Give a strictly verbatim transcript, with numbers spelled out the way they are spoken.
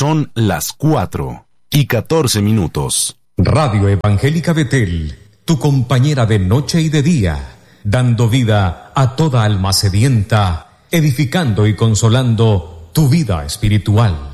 Son las cuatro y catorce minutos. Radio Evangélica Betel, tu compañera de noche y de día, dando vida a toda alma sedienta, edificando y consolando tu vida espiritual.